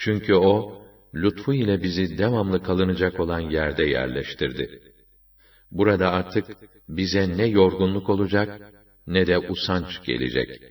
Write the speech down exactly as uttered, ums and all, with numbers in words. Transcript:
Çünkü o, lütfu ile bizi devamlı kalınacak olan yerde yerleştirdi. Burada artık bize ne yorgunluk olacak, ne de usanç gelecek.